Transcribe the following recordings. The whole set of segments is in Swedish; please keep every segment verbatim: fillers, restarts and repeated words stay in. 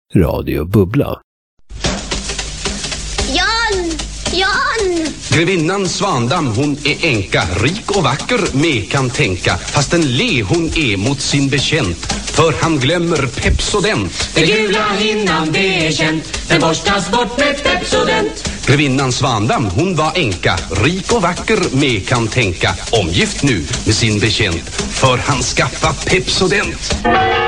Radio Bubbla. Jan! Jan! Grevinnan Svandam, hon är enka, rik och vacker, med kan tänka. Fast en le hon är mot sin bekänt, för han glömmer Pepsodent. Det gula hinnan, det är känt, den borstas bort med Pepsodent. Grevinnan Svandam, hon var enka, rik och vacker, med kan tänka. Omgift nu med sin bekänt, för han skaffa Pepsodent.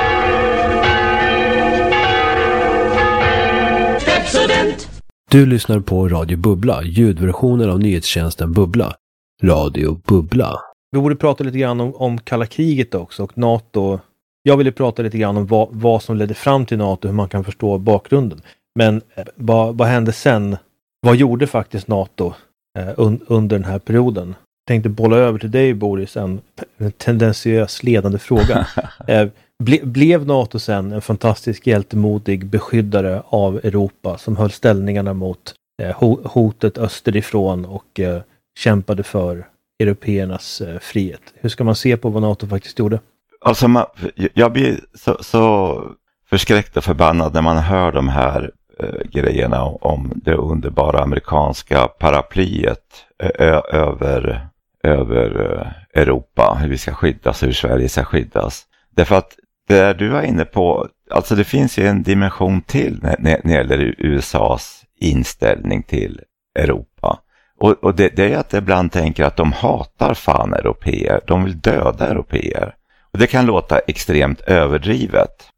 Pepsodent. Du lyssnar på Radio Bubbla, ljudversionen av nyhetstjänsten Bubbla. Radio Bubbla. Vi borde prata lite grann om, om kalla kriget också och NATO. Jag ville prata lite grann om vad, vad som ledde fram till NATO, hur man kan förstå bakgrunden. Men eh, vad, vad hände sen? Vad gjorde faktiskt NATO eh, un, under den här perioden? Jag tänkte bolla över till dig, Boris, en, en tendentiös ledande fråga. eh, ble, blev NATO sen en fantastisk hjältemodig beskyddare av Europa som höll ställningarna mot eh, hotet österifrån och eh, kämpade för européernas eh, frihet? Hur ska man se på vad NATO faktiskt gjorde? Alltså man, jag blir så, så förskräckt och förbannad när man hör de här eh, grejerna om det underbara amerikanska paraplyet ö, över, över eh, Europa, hur vi ska skyddas och hur Sverige ska skyddas. Därför att det du var inne på, alltså det finns ju en dimension till när, när det gäller U S A:s inställning till Europa. Och, och det, det är att ibland tänker att de hatar fan europeer, de vill döda europeer. Och det kan låta extremt överdrivet.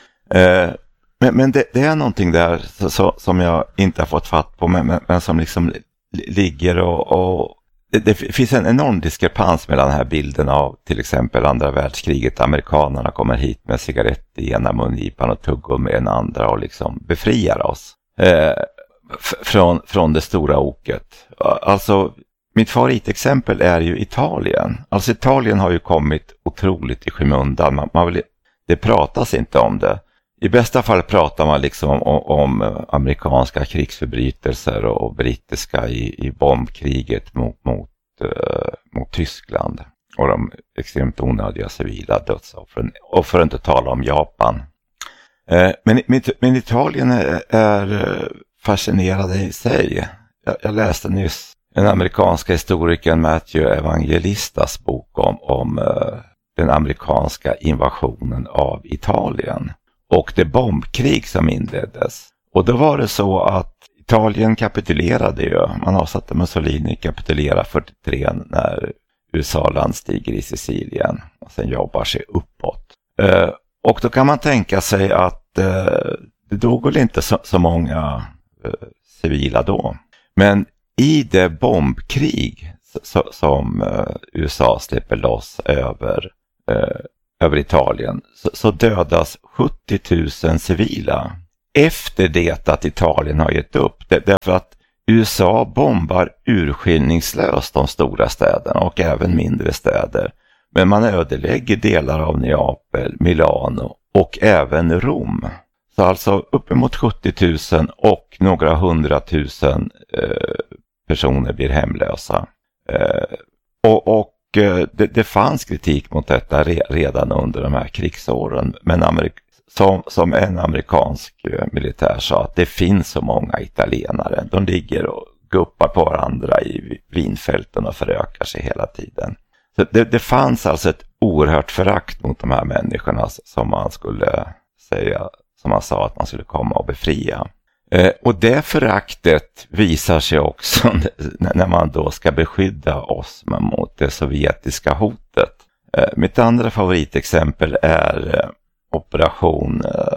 Eh, men men det, det är någonting där så, så, som jag inte har fått fatt på, men, men, men som liksom ligger och... och det, det finns en enorm diskrepans mellan den här bilden av till exempel andra världskriget. Amerikanerna kommer hit med cigarett i ena mungipan och tuggummi med den andra och liksom befriar oss eh, f- från, från det stora oket. Alltså... Mitt favoritexempel är ju Italien. Alltså Italien har ju kommit otroligt i skymundan. Man, man vill, det pratas inte om det. I bästa fall pratar man liksom om, om amerikanska krigsförbrytelser och, och brittiska i, i bombkriget mot, mot, uh, mot Tyskland. Och de extremt onödiga civila dödsoffren. Och för att inte tala om Japan. Uh, men, men, men Italien är, är fascinerande i sig. Jag, jag läste nyss den amerikanska historikern Matthew Evangelistas bok om, om uh, den amerikanska invasionen av Italien och det bombkrig som inleddes. Och då var det så att Italien kapitulerade ju. Man avsatte Mussolini kapitulerade fyrtiotre när U S A landstiger i Sicilien och sen jobbar sig uppåt. Uh, och då kan man tänka sig att uh, det dog väl inte så, så många uh, civila då. Men i det bombkrig som U S A släpper loss över, över Italien så, så dödas sjuttio tusen civila efter det att Italien har gett upp. Det, därför att U S A bombar urskillningslöst de stora städerna och även mindre städer. Men man ödelägger delar av Neapel, Milano och även Rom. Så alltså uppemot sjuttio tusen och några hundratusen eh, personer blir hemlösa. Eh, och och eh, det, det fanns kritik mot detta re, redan under de här krigsåren. Men Amerik- som, som en amerikansk eh, militär sa att det finns så många italienare. De ligger och guppar på varandra i vinfälten och förökar sig hela tiden. Så det, det fanns alltså ett oerhört förakt mot de här människorna som man skulle säga, som man sa att man skulle komma och befria. Eh, och det föraktet visar sig också när man då ska beskydda oss mot det sovjetiska hotet. Eh, mitt andra favoritexempel är eh, operation eh,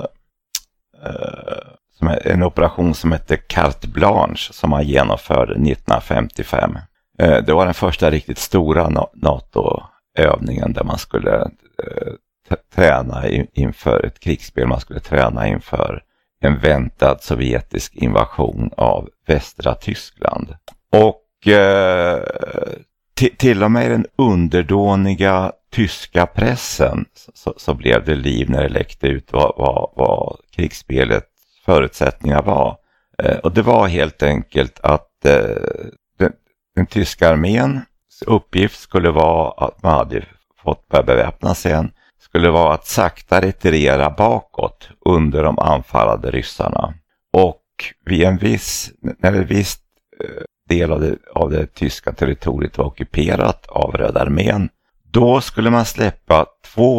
eh, som är en operation som heter Carte Blanche som man genomförde nittonhundrafemtiofem. Eh, det var den första riktigt stora NATO-övningen där man skulle eh, träna inför ett krigsspel, man skulle träna inför en väntad sovjetisk invasion av västra Tyskland. Och eh, t- till och med den underdåniga tyska pressen så, så blev det liv när det läckte ut vad, vad, vad krigsspelets förutsättningar var. Eh, och det var helt enkelt att eh, den, den tyska arméns uppgift skulle vara att man hade fått börja beväpna sig igen, skulle vara att sakta retirera bakåt under de anfallande ryssarna. Och vid en viss, när en viss del av det, av det tyska territoriet var ockuperat av Röda armén, då skulle man släppa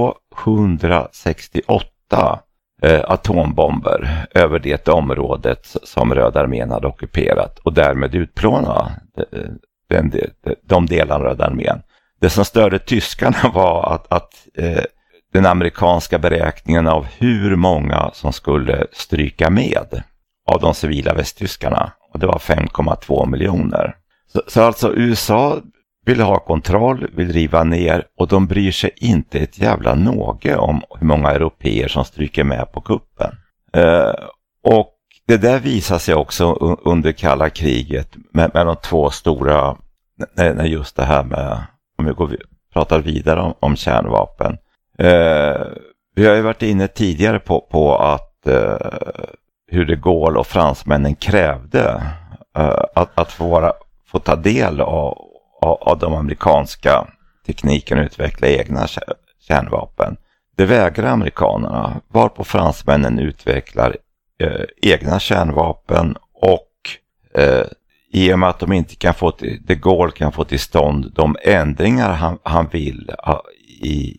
tvåhundrasextioåtta eh, atombomber över det området som Röda armén hade ockuperat och därmed utplåna den, de, de delarna av Röda armén. Det som störde tyskarna var att, att eh, den amerikanska beräkningen av hur många som skulle stryka med av de civila västtyskarna, och det var fem komma två miljoner. Så, så alltså U S A vill ha kontroll, vill riva ner, och de bryr sig inte ett jävla något om hur många europeer som stryker med på kuppen. Eh, och det där visar sig också under kalla kriget med, med de två stora, när, när just det här med, om vi går, pratar vidare om, om kärnvapen. Eh, vi har ju varit inne tidigare på, på att eh, hur de Gaulle och fransmännen krävde uh, att, att få, vara, få ta del av, av, av de amerikanska tekniken och utveckla egna kärnvapen. Det vägrar amerikanerna, varpå fransmännen utvecklar uh, egna kärnvapen, och uh, i och med att de inte kan få till, de Gaulle kan få till stånd de ändringar han, han vill uh, i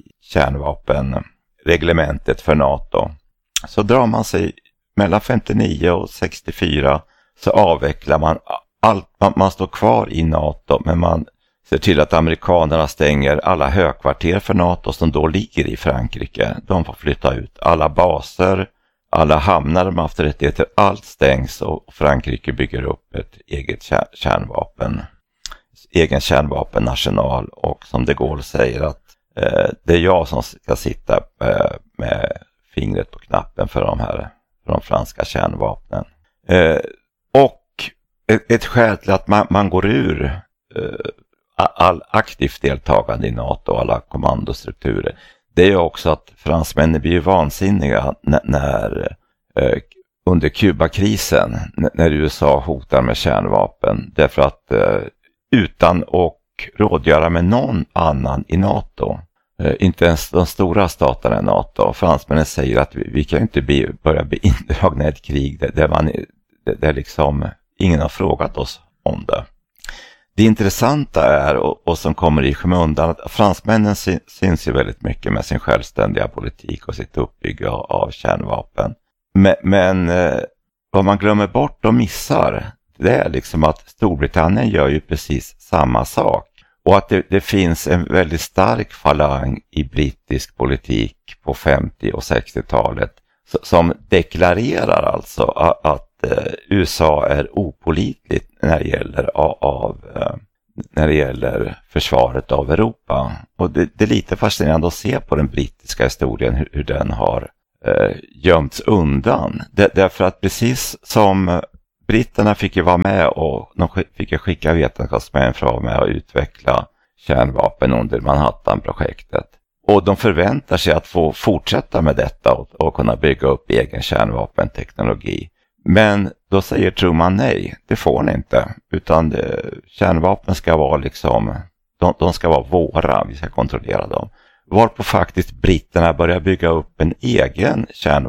kärnvapenreglementet för NATO, så drar man sig mellan femtionio och sextiofyra, så avvecklar man allt. Man, man står kvar i NATO, men man ser till att amerikanerna stänger alla högkvarter för NATO som då ligger i Frankrike. De får flytta ut. Alla baser, alla hamnar de haft rättigheter, allt stängs, och Frankrike bygger upp ett eget kär, kärnvapen, egen kärnvapennational. Och som de Gaulle säger, att eh, det är jag som ska sitta eh, med fingret på knappen för de här de franska kärnvapnen. Eh, och ett, ett skäl till att man, man går ur eh, all aktivt deltagande i NATO och alla kommandostrukturer, det är ju också att fransmännen blir vansinniga när, när eh, under Kubakrisen, när, när U S A hotar med kärnvapen, därför att eh, utan och rådgöra med någon annan i NATO, inte ens de stora staterna i NATO. Fransmännen säger att vi, vi kan inte bli, börja bli indragna i ett krig där, där, man, där, där liksom ingen har frågat oss om det. Det intressanta är, och, och som kommer i skymundan, att fransmännen sy, syns ju väldigt mycket med sin självständiga politik och sitt uppbygge av, av kärnvapen. Men, men eh, vad man glömmer bort och missar, det är liksom att Storbritannien gör ju precis samma sak. Och att det, det finns en väldigt stark falang i brittisk politik på femtio- och sextiotalet som deklarerar alltså att, att eh, U S A är opålitligt när det gäller, av, eh, när det gäller försvaret av Europa. Och det, det är lite fascinerande att se på den brittiska historien hur, hur den har eh, gömts undan. Det, därför att precis som britterna fick ju vara med, och de fick ju skicka vetenskapsmän för att vara med och utveckla kärnvapen under Manhattan-projektet. Och de förväntar sig att få fortsätta med detta och, och kunna bygga upp egen kärnvapenteknologi. Men då säger Truman nej, det får ni inte. Utan det, kärnvapen ska vara liksom, de, de ska vara våra, vi ska kontrollera dem. Varpå faktiskt britterna börjar bygga upp en egen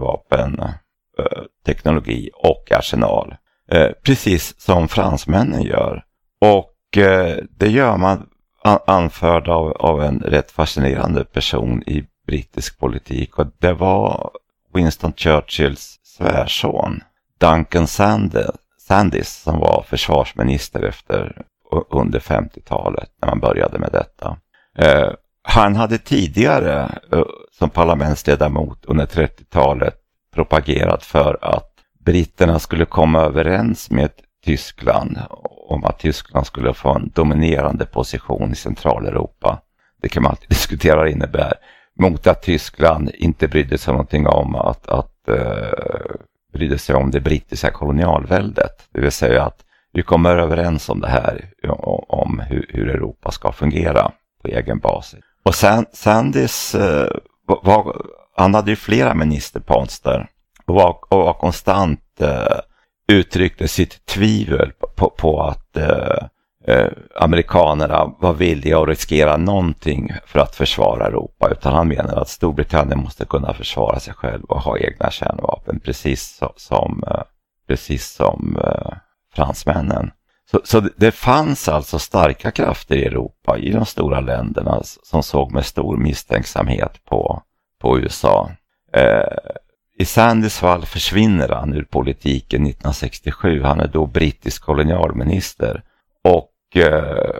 kärnvapenteknologi och arsenal. Eh, precis som fransmännen gör. Och eh, det gör man an- anförd av, av en rätt fascinerande person i brittisk politik. Och det var Winston Churchills svärson, Duncan Sandys, Sandys, som var försvarsminister efter under femtiotalet när man började med detta. Eh, han hade tidigare eh, som parlamentsledamot under trettiotalet propagerat för att britterna skulle komma överens med Tyskland om att Tyskland skulle få en dominerande position i Centraleuropa. Det kan man alltid diskutera vad det innebär. Mot att Tyskland inte brydde sig någonting om att, att uh, brydde sig om det brittiska kolonialväldet. Det vill säga att vi kommer överens om det här, om hur, hur Europa ska fungera på egen basis. Och sen, Sandys, uh, var, han hade ju flera ministerposter. Och var, och var konstant eh, uttryckte sitt tvivel på, på att eh, eh, amerikanerna var villiga att riskera någonting för att försvara Europa, utan han menar att Storbritannien måste kunna försvara sig själv och ha egna kärnvapen, precis så, som, eh, precis som eh, fransmännen. Så, så det fanns alltså starka krafter i Europa, i de stora länderna, som såg med stor misstänksamhet på, på U S A. Eh, I Sandys fall försvinner han ur politiken nittonhundrasextiosju. Han är då brittisk kolonialminister och eh,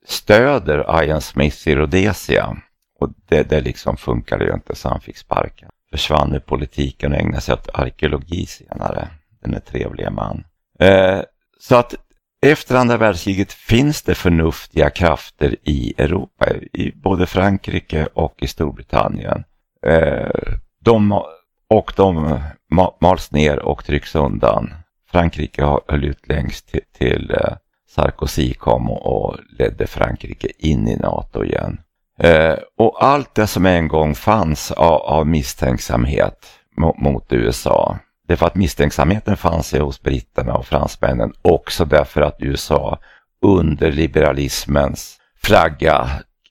stöder Ian Smith i Rhodesia. Och det, det liksom funkade ju inte, så han fick sparken. Försvann ur politiken och ägnade sig åt arkeologi senare. Den är trevliga man. Eh, så att efter andra världskriget finns det förnuftiga krafter i Europa, i både Frankrike och i Storbritannien. Eh, de, och de mals ner och trycks undan. Frankrike höll ut längst till, till eh, Sarkozy kom och, och ledde Frankrike in i NATO igen. Eh, och allt det som en gång fanns av, av misstänksamhet mot, mot U S A, det är för att misstänksamheten fanns hos britterna och fransmännen, också därför att U S A under liberalismens flagga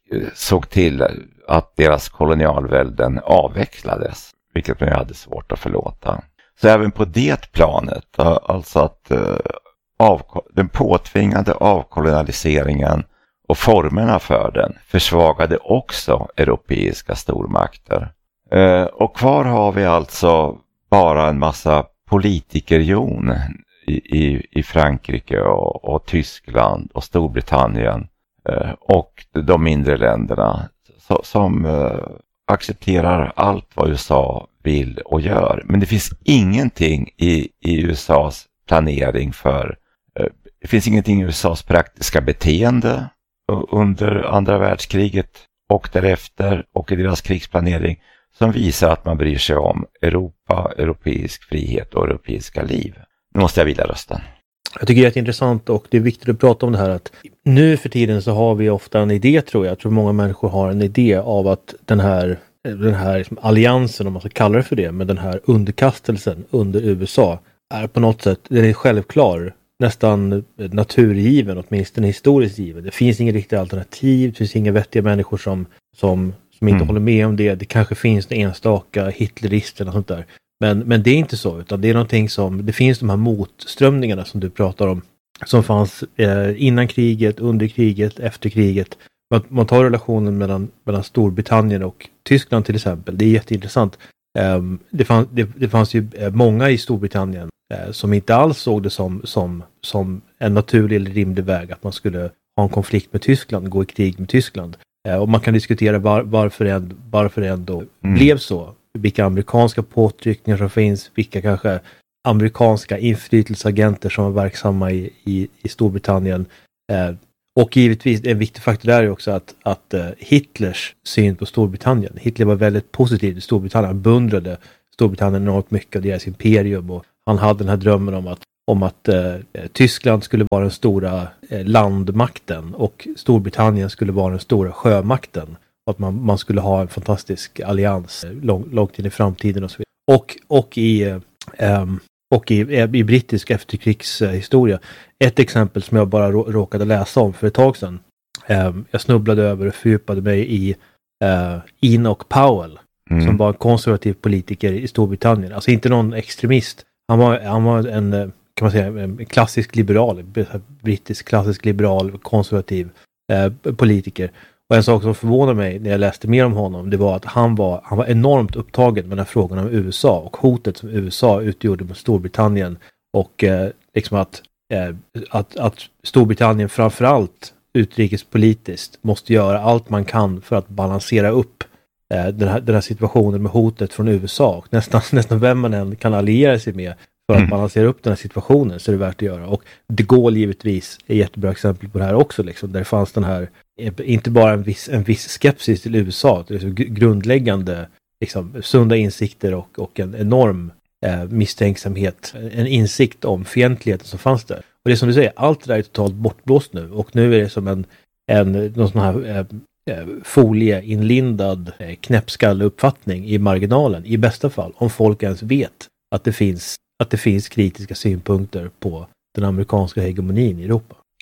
såg till att deras kolonialvälden avvecklades, vilket man hade svårt att förlåta. Så även på det planet, alltså att uh, av, den påtvingade avkolonialiseringen och formerna för den försvagade också europeiska stormakter. Uh, och kvar har vi alltså bara en massa politikerjon i, i, i Frankrike och, och Tyskland och Storbritannien uh, och de mindre länderna så, som uh, accepterar allt vad U S A vill och gör. Men det finns ingenting i, i U S A:s planering för, uh, det finns ingenting i U S A:s praktiska beteende under andra världskriget och därefter och i deras krigsplanering som visar att man bryr sig om Europa, europeisk frihet och europeiska liv. Nu måste jag vila rösten. Jag tycker det är jätteintressant och det är viktigt att prata om det här att nu för tiden så har vi ofta en idé, tror jag. Jag tror många människor har en idé av att den här, den här liksom alliansen, om man ska kalla det för det, med den här underkastelsen under U S A är på något sätt, den är självklar, nästan naturgiven, åtminstone historiskt given. Det finns inget riktigt alternativ, det finns inga vettiga människor som, som, som inte mm. håller med om det. Det kanske finns enstaka hitlerister och sånt där. Men, men det är inte så, utan det är någonting som, det finns de här motströmningarna som du pratar om, som fanns eh, innan kriget, under kriget, efter kriget. Man, man tar relationen mellan, mellan Storbritannien och Tyskland till exempel. Det är jätteintressant. Eh, det, fann, det, det fanns ju många i Storbritannien eh, som inte alls såg det som, som, som en naturlig eller rimlig väg att man skulle ha en konflikt med Tyskland, gå i krig med Tyskland. Eh, och man kan diskutera var, varför, det, varför det ändå mm. blev så. Vilka amerikanska påtryckningar som finns, vilka kanske amerikanska inflytelseagenter som är verksamma i, i, i Storbritannien. Eh, och givetvis en viktig faktor där är också att, att eh, Hitlers syn på Storbritannien. Hitler var väldigt positiv till Storbritannien. Han beundrade Storbritannien enormt mycket av deras imperium och han hade den här drömmen om att, om att eh, Tyskland skulle vara den stora eh, landmakten och Storbritannien skulle vara den stora sjömakten. Att man, man skulle ha en fantastisk allians lång, långt in i framtiden och så vidare. Och, och, i, eh, och i, i brittisk efterkrigshistoria. Ett exempel som jag bara råkade läsa om för ett tag sedan. Eh, jag snubblade över och fördjupade mig i eh, Enoch Powell. Mm. Som var en konservativ politiker i Storbritannien. Alltså inte någon extremist. Han var, han var en, kan man säga, en klassisk liberal. Brittisk klassisk liberal konservativ eh, politiker. Och en sak som förvånade mig när jag läste mer om honom, det var att han var, han var enormt upptagen med den här frågan om U S A och hotet som U S A utgjorde mot Storbritannien och eh, liksom att, eh, att, att Storbritannien framförallt utrikespolitiskt måste göra allt man kan för att balansera upp eh, den, här, den här situationen med hotet från U S A och nästan, nästan vem man än kan alliera sig med för att mm. balansera upp den här situationen så är det värt att göra. Och de Gaulle givetvis är ett jättebra exempel på det här också, liksom, där det fanns den här inte bara en viss, en viss skepsis till U S A, det är så grundläggande liksom, sunda insikter och, och en enorm eh, misstänksamhet, en insikt om fientligheten som fanns där. Och det är som du säger, allt det där är totalt bortblåst nu och nu är det som en, en någon sån här eh, folieinlindad eh, knäppskalleuppfattning i marginalen, i bästa fall, om folk ens vet att det finns, att det finns kritiska synpunkter på den amerikanska hegemonin i Europa.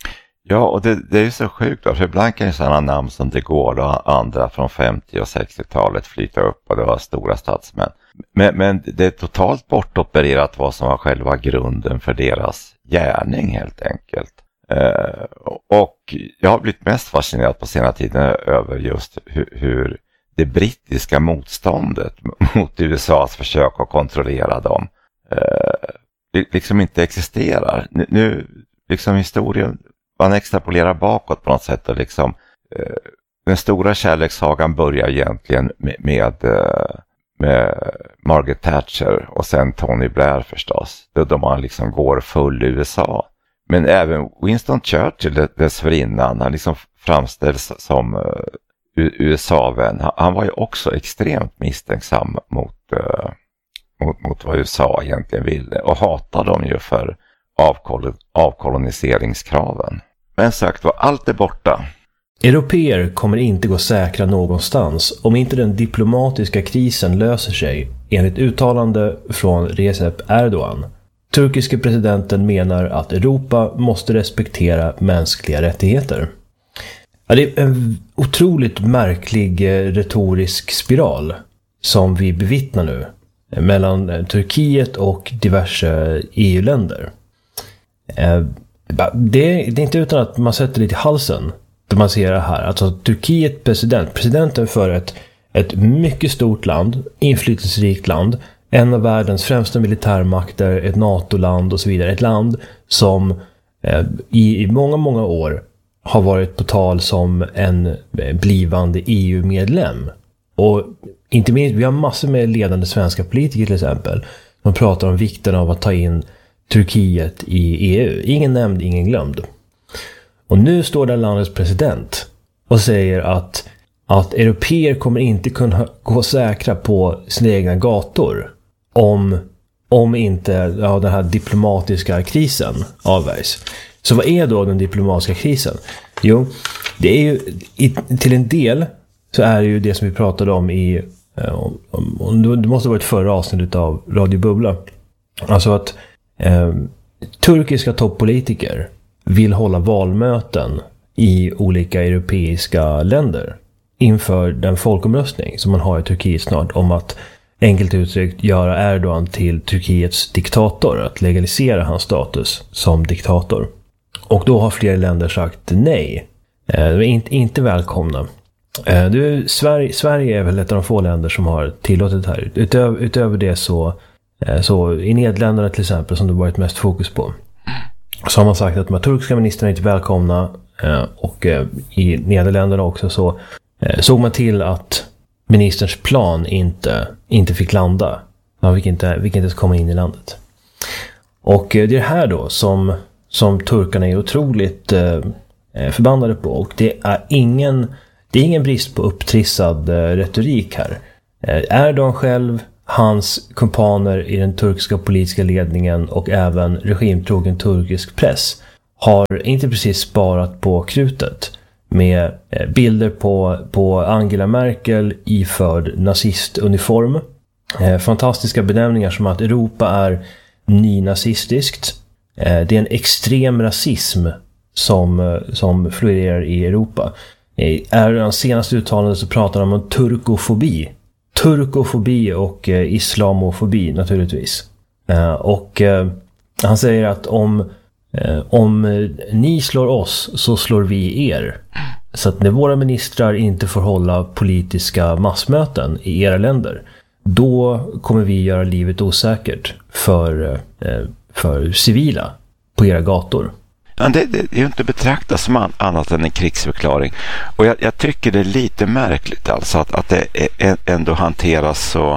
Ja, och det, det är ju så sjukt då, för ibland kan ju sådana namn som de Gaulle och andra från femtio- och sextiotalet flyta upp och det var stora statsmän. Men, men det är totalt bortopererat vad som var själva grunden för deras gärning helt enkelt. Eh, och jag har blivit mest fascinerad på senare tiden över just hur, hur det brittiska motståndet mot U S A:s försök att kontrollera dem eh, liksom inte existerar. Nu, nu liksom historien, man extrapolerar bakåt på något sätt och liksom eh, den stora kärlekssagan börjar egentligen med, med, med Margaret Thatcher och sen Tony Blair förstås, då, då man liksom går full U S A. Men även Winston Churchill dessförinnan, han liksom framställs som uh, U S A-vän. Han, han var ju också extremt misstänksam mot, uh, mot, mot vad U S A egentligen ville och hatade dem ju för avkol- avkoloniseringskraven. Men sagt var, allt är borta. Européer kommer inte gå säkra någonstans om inte den diplomatiska krisen löser sig, enligt uttalande från Recep Erdogan. Turkiske presidenten menar att Europa måste respektera mänskliga rättigheter. Ja, det är en otroligt märklig retorisk spiral som vi bevittnar nu mellan Turkiet och diverse E U-länder. Det är inte utan att man sätter det i halsen då man ser det här. Alltså Turkiet president, presidenten för ett, ett mycket stort land, inflytelserikt land, en av världens främsta militärmakter, ett NATO-land och så vidare. Ett land som eh, i, i många, många år har varit på tal som en blivande E U-medlem. Och inte minst, vi har massor med ledande svenska politiker till exempel som pratar om vikten av att ta in Turkiet i E U. Ingen nämnd, ingen glömd. Och nu står den landets president och säger att, att européer kommer inte kunna gå säkra på sina egna gator om, om inte ja, den här diplomatiska krisen avvärjs. Så vad är då den diplomatiska krisen? Jo, det är ju i, till en del så är det ju det som vi pratade om i om, om, det måste ha varit förra avsnittet av Radio Bubbla. Alltså att eh, turkiska toppolitiker vill hålla valmöten i olika europeiska länder inför den folkomröstning som man har i Turkiet snart om att enkelt uttryckt göra Erdogan till Turkiets diktator, att legalisera hans status som diktator. Och då har flera länder sagt nej. De är inte, inte välkomna. Du, Sverige, Sverige är väl ett av de få länder som har tillåtit det här. Utöver, utöver det så, så i Nederländerna till exempel, som det varit mest fokus på, så har man sagt att de turkiska ministrarna är inte välkomna. Och i Nederländerna också så såg man till att ministerns plan inte, inte fick landa. Man fick inte, fick inte ens komma in i landet. Och det är det här då som, som turkarna är otroligt eh, förbannade på. Och det är ingen, det är ingen brist på upptrissad eh, retorik här. Eh, Erdogan själv, hans kumpaner i den turkiska politiska ledningen och även regimtrogen turkisk press har inte precis sparat på krutet med bilder på, på Angela Merkel iförd nazistuniform. Eh, fantastiska benämningar som att Europa är nynazistiskt. Eh, det är en extrem rasism som, som florerar i Europa. I Erdogans senaste uttalande så pratar de om turkofobi. Turkofobi och eh, islamofobi naturligtvis. Eh, och eh, han säger att om Om ni slår oss så slår vi er. Så att när våra ministrar inte får hålla politiska massmöten i era länder, då kommer vi göra livet osäkert för, för civila på era gator. Ja, det, det är ju inte betraktat som annat än en krigsförklaring. Och jag, jag tycker det är lite märkligt alltså att, att det är, ändå hanteras så,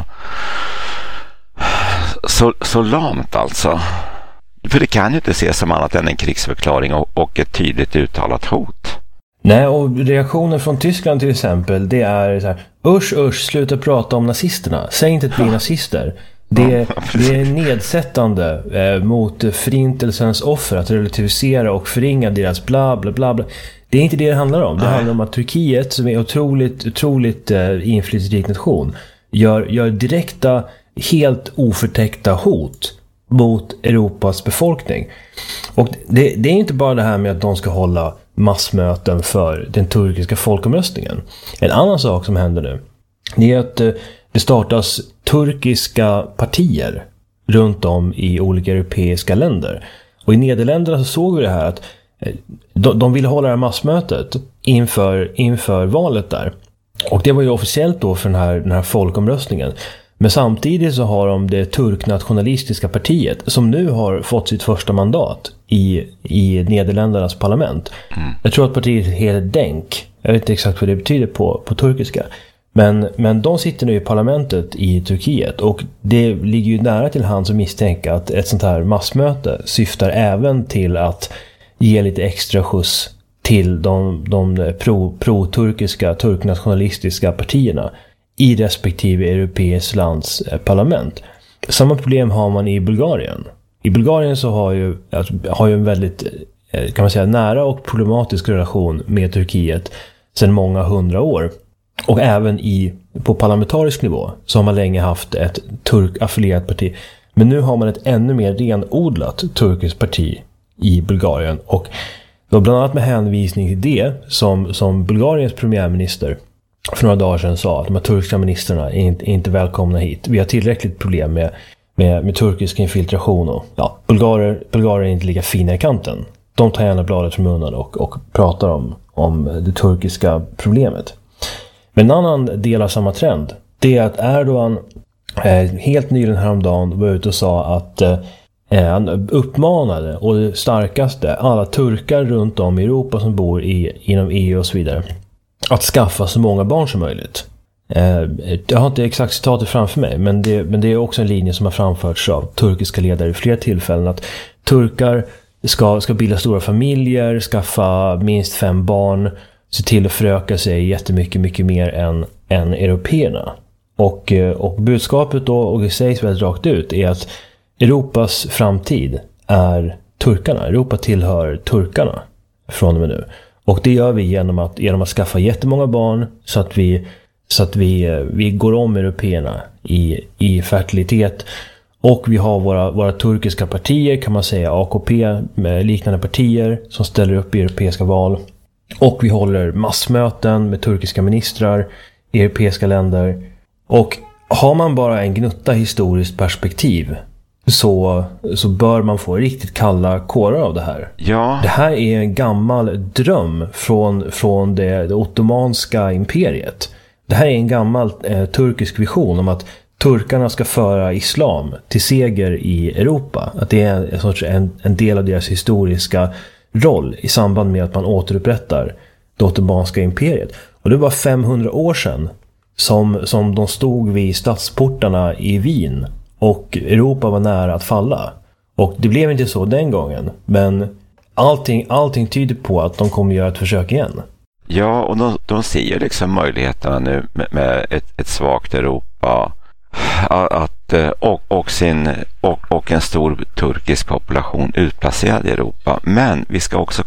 så, så lamt alltså. För det kan ju inte ses som annat än en krigsförklaring och, och ett tydligt uttalat hot. Nej, och reaktioner från Tyskland till exempel, det är så här: usch, usch, sluta prata om nazisterna. Säg inte att vi är nazister. Det, ja, det är nedsättande eh, mot förintelsens offer, att relativisera och förringa deras bla bla bla bla. Det är inte det det handlar om. Det Nej. handlar om att Turkiet, som är otroligt, otroligt eh, inflytelserik nation, gör, gör direkta, helt oförtäckta hot mot Europas befolkning. Och det, det är inte bara det här med att de ska hålla massmöten för den turkiska folkomröstningen. En annan sak som händer nu, det är att det startas turkiska partier runt om i olika europeiska länder. Och i Nederländerna så såg vi det här att de, de ville hålla det här massmötet inför, inför valet där. Och det var ju officiellt då för den här, den här folkomröstningen. Men samtidigt så har de det turknationalistiska partiet som nu har fått sitt första mandat i, i Nederländernas parlament. Mm. Jag tror att partiet heter Denk. Jag vet inte exakt vad det betyder på, på turkiska. Men, men de sitter nu i parlamentet i Turkiet och det ligger ju nära till hands att misstänka att ett sånt här massmöte syftar även till att ge lite extra skjuts till de, de pro, pro-turkiska, turknationalistiska partierna i respektive europeisk lands parlament. Samma problem har man i Bulgarien. I Bulgarien så har ju, alltså, har ju en väldigt, kan man säga, nära och problematisk relation med Turkiet sedan många hundra år. Och även i, på parlamentarisk nivå så har man länge haft ett turk-affilierat parti. Men nu har man ett ännu mer renodlat turkiskt parti i Bulgarien. Och då bland annat med hänvisning till det som, som Bulgariens premiärminister för några dagar sedan sa att de här turkiska ministrarna är inte, är inte välkomna hit. Vi har tillräckligt problem med, med, med turkisk infiltration och ja, bulgarer, bulgarer är inte lika fina i kanten. De tar gärna bladet från munnen och, och pratar om, om det turkiska problemet. Men en annan del av samma trend, det är att Erdogan eh, helt nyligen häromdagen var ute och sa att eh, han uppmanade och det starkaste alla turkar runt om i Europa som bor i, inom E U och så vidare att skaffa så många barn som möjligt. Eh, jag har inte exakt citatet framför mig, men det, men det är också en linje som har framförts av turkiska ledare i flera tillfällen att turkar ska, ska bilda stora familjer, skaffa minst fem barn, se till att föröka sig jättemycket mycket mer än, än européerna. Och, och budskapet då, och det sägs väldigt rakt ut, är att Europas framtid är turkarna. Europa tillhör turkarna från och med nu. Och det gör vi genom att, genom att skaffa jättemånga barn så att vi, så att vi, vi går om européerna i, i fertilitet. Och vi har våra, våra turkiska partier, kan man säga, A K P med liknande partier som ställer upp i europeiska val. Och vi håller massmöten med turkiska ministrar i europeiska länder. Och har man bara en gnutta historiskt perspektiv så, så bör man få riktigt kalla kårar av det här. Ja. Det här är en gammal dröm från, från det, det ottomanska imperiet. Det här är en gammal eh, turkisk vision om att turkarna ska föra islam till seger i Europa. Att det är en, sorts, en, en del av deras historiska roll i samband med att man återupprättar det ottomanska imperiet. Och det var femhundra år sedan som, som de stod vid stadsportarna i Wien och Europa var nära att falla. Och det blev inte så den gången, men allting, allting tyder på att de kommer göra ett försök igen. Ja, och de, de ser ju liksom möjligheterna nu med, med ett, ett svagt Europa att, och, och, sin, och, och en stor turkisk population utplacerad i Europa. Men vi ska också